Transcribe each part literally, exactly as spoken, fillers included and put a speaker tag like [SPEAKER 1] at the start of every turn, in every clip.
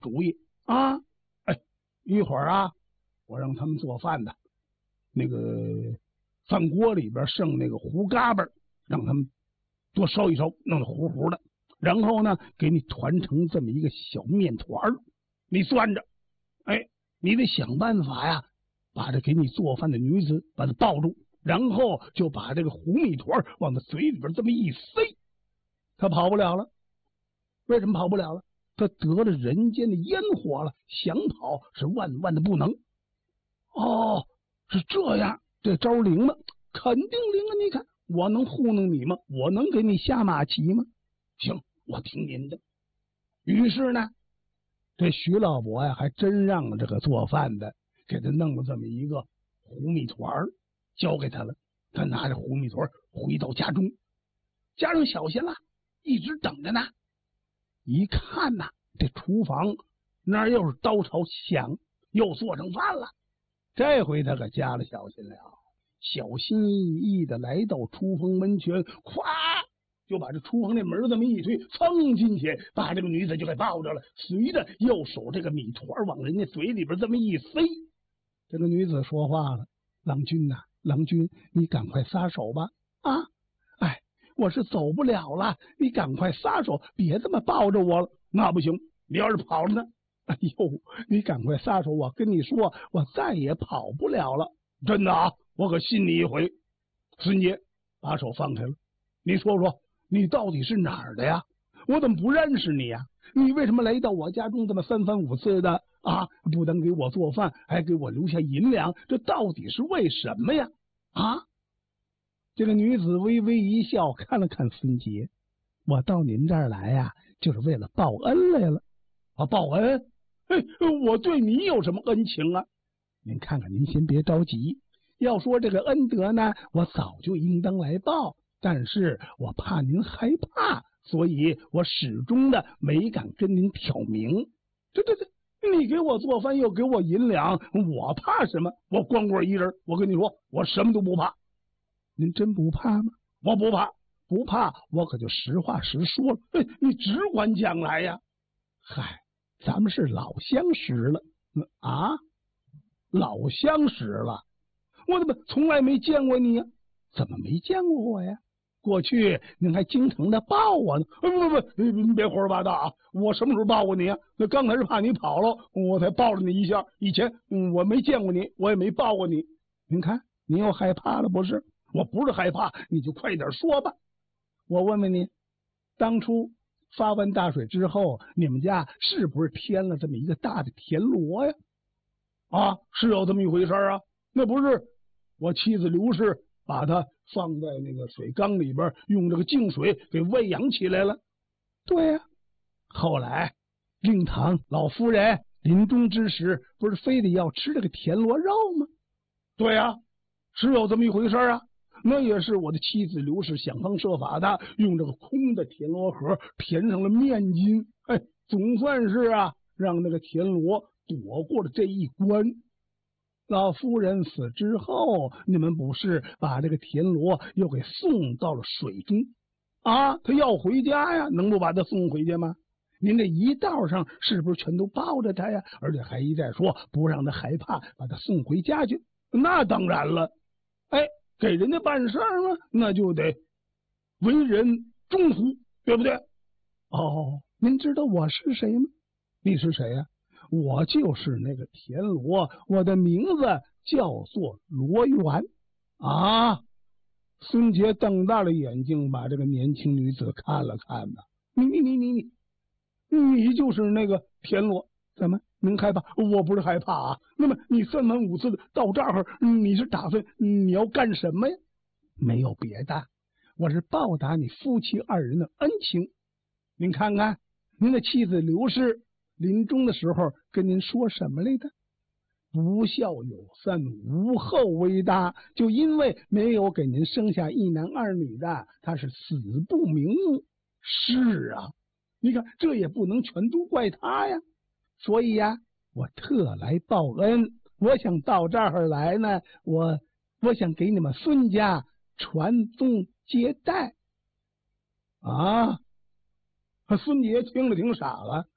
[SPEAKER 1] 主意啊！哎，一会儿啊，我让他们做饭的，那个饭锅里边剩那个糊嘎巴，让他们多烧一烧，弄得糊糊的。然后呢，给你团成这么一个小面团，你攥着，哎，你得想办法呀，把这给你做饭的女子把她抱住，然后就把这个糊米团往她嘴里边这么一塞，她跑不了了。为什么跑不了了？她得了人间的烟火了，想跑是万万的不能。哦，是这样，这招灵吗？肯定灵啊！你看，我能糊弄你吗？我能给你下马棋吗？行，我听您的。于是呢，这徐老伯呀，还真让这个做饭的给他弄了这么一个糊米团，交给他了。他拿着糊米团回到家中，加上小心了，一直等着呢。一看呐，这厨房那又是刀朝响，又做上饭了。这回他可加了小心了，小心翼翼的来到厨房门前，咵就把这厨房那门这么一推，噌进去，把这个女子就给抱着了。随着右手这个米团往人家嘴里边这么一塞，这个女子说话了：“郎君呐、啊，郎君，你赶快撒手吧！啊，哎，我是走不了了，你赶快撒手，别这么抱着我了。那不行，你要是跑了呢？哎呦，你赶快撒手！我跟你说，我再也跑不了了。真的啊，我可信你一回。”孙杰把手放开了，你说说。你到底是哪儿的呀？我怎么不认识你呀？你为什么来到我家中这么三番五次的啊？不但给我做饭，还给我留下银两，这到底是为什么呀？啊！这个女子微微一笑，看了看孙杰，我到您这儿来呀，就是为了报恩来了。啊，报恩？嘿，我对你有什么恩情啊？您看看，您先别着急。要说这个恩德呢，我早就应当来报。但是我怕您害怕，所以我始终的没敢跟您挑明。这这这，你给我做饭又给我银两，我怕什么？我光棍一人，我跟你说，我什么都不怕。您真不怕吗？我不怕，不怕，我可就实话实说了。哎，你只管讲来呀。嗨，咱们是老相识了啊，老相识了，我怎么从来没见过你呀？怎么没见过我呀？过去您还经常的抱我呢。不不不，您别胡说八道啊！我什么时候抱过你啊？那刚才是怕你跑了，我才抱了你一下。以前我没见过你，我也没抱过你。您看，你又害怕了不是？我不是害怕，你就快点说吧。我问问你，当初发完大水之后，你们家是不是添了这么一个大的田螺呀？啊，是有这么一回事啊。那不是我妻子刘氏把它放在那个水缸里边，用这个净水给喂养起来了。对呀、啊，后来令堂老夫人临终之时，不是非得要吃这个田螺肉吗？对呀、啊，是有这么一回事啊。那也是我的妻子刘氏想方设法的，用这个空的田螺盒填上了面筋，哎，总算是啊，让那个田螺躲过了这一关。老夫人死之后，你们不是把这个田螺又给送到了水中啊？他要回家呀，能不把他送回去吗？您这一道上是不是全都抱着他呀？而且还一再说不让他害怕，把他送回家去。那当然了，哎，给人家办事儿嘛，那就得为人忠乎，对不对？哦，您知道我是谁吗？你是谁呀？我就是那个田螺，我的名字叫做罗元啊！孙杰瞪大了眼睛，把这个年轻女子看了看呢。你你你你你，你就是那个田螺？怎么您害怕？我不是害怕啊。那么你三番五次的到这儿，你是打算你要干什么呀？没有别的，我是报答你夫妻二人的恩情。您看看，您的妻子刘氏临终的时候跟您说什么来着？不孝有三，无后为大。就因为没有给您生下一男二女的，他是死不瞑目。是啊，你看这也不能全都怪他呀。所以呀，我特来报恩。我想到这儿来呢，我我想给你们孙家传宗接代啊。孙杰听了挺傻了。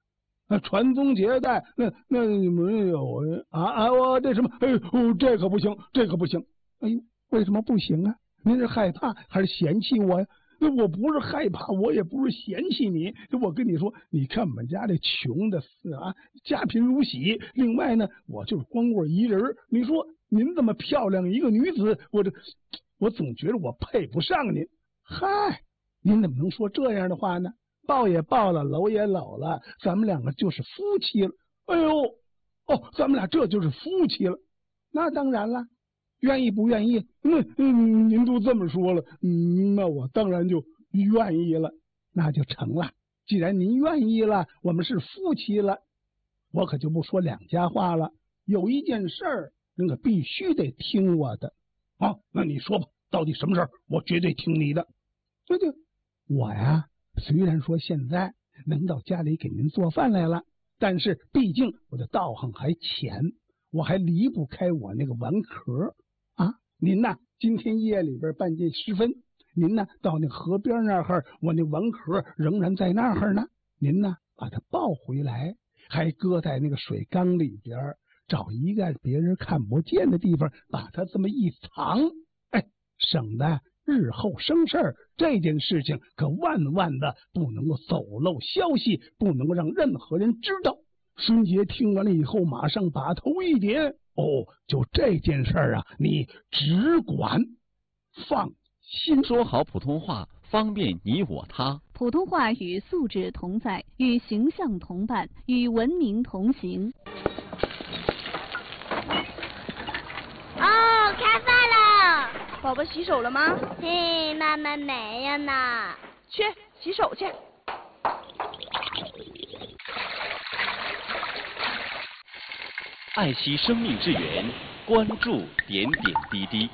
[SPEAKER 1] 那传宗接代，那那你们有人啊啊！我这什么？哎呦，这可不行，这可不行！哎呦，为什么不行啊？您是害怕还是嫌弃我呀？那我不是害怕，我也不是嫌弃你。我跟你说，你看我们家这穷的是啊，家贫如洗。另外呢，我就是光棍一人。你说您这么漂亮一个女子，我这我总觉得我配不上您。嗨，您怎么能说这样的话呢？抱也抱了，搂也搂了，咱们两个就是夫妻了。哎呦，哦，咱们俩这就是夫妻了。那当然了，愿意不愿意？那嗯，您都这么说了，嗯，那我当然就愿意了，那就成了。既然您愿意了，我们是夫妻了，我可就不说两家话了。有一件事儿，您可必须得听我的。好，那你说吧，到底什么事儿？我绝对听你的。对对，我呀。虽然说现在能到家里给您做饭来了，但是毕竟我的道行还浅，我还离不开我那个碗壳啊。您呢，今天夜里边半夜时分，您呢到那河边那儿，我那碗壳仍然在那儿呢。您呢把它抱回来，还搁在那个水缸里边，找一个别人看不见的地方，把它这么一藏，哎，省得日后生事儿，这件事情可万万的不能够走漏消息，不能够让任何人知道。孙杰听完了以后，马上把头一点，哦，就这件事儿啊，你只管放心。
[SPEAKER 2] 说好普通话，方便你我他。
[SPEAKER 3] 普通话与素质同在，与形象同伴，与文明同行。
[SPEAKER 4] 哦，开饭了！
[SPEAKER 5] 宝宝洗手了吗？
[SPEAKER 4] 嘿，妈妈没有呢。
[SPEAKER 5] 去洗手去。
[SPEAKER 2] 爱惜生命之源，关注点点滴滴。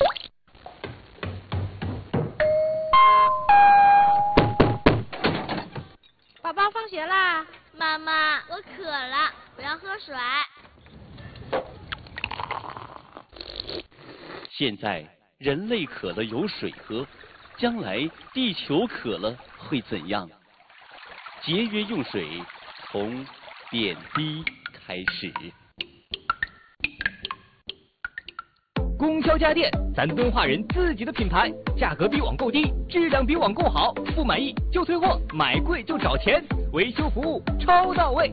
[SPEAKER 5] 宝宝放学啦。
[SPEAKER 4] 妈妈，我渴了，我要喝水。
[SPEAKER 2] 现在人类渴了有水喝，将来地球渴了会怎样？节约用水，从点滴开始。
[SPEAKER 6] 供销家电，咱敦化人自己的品牌，价格比网购低，质量比网购好，不满意就退货，买贵就找钱，维修服务超到位。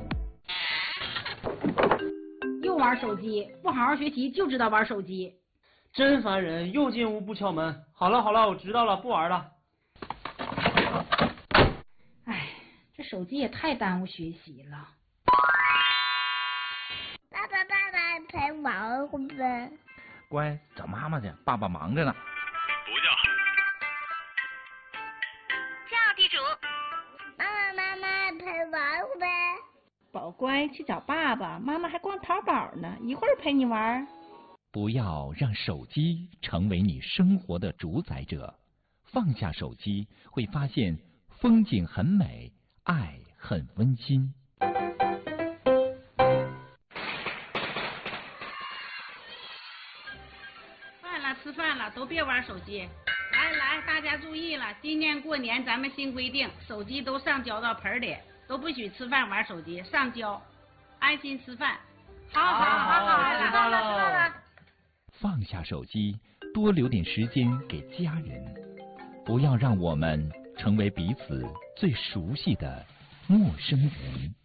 [SPEAKER 7] 又玩手机，不好好学习就知道玩手机。
[SPEAKER 8] 真烦人，又进屋不敲门。好了好了，我知道了，不玩了。
[SPEAKER 7] 哎，这手机也太耽误学习了。
[SPEAKER 4] 爸爸爸爸陪玩会呗。
[SPEAKER 9] 乖，找妈妈去，爸爸忙着呢。
[SPEAKER 10] 不叫。
[SPEAKER 4] 叫地主。妈妈妈妈陪玩会呗。
[SPEAKER 7] 宝乖，去找爸爸，妈妈还逛淘宝呢，一会儿陪你玩。
[SPEAKER 9] 不要让手机成为你生活的主宰者，放下手机，会发现风景很美，爱很温馨。
[SPEAKER 7] 饭了，吃饭了，都别玩手机。来来，大家注意了，今年过年咱们新规定，手机都上交到盆里，都不许吃饭玩手机，上交，安心吃饭。好好好好，知道了知道了。
[SPEAKER 9] 放下手机，多留点时间给家人，不要让我们成为彼此最熟悉的陌生人。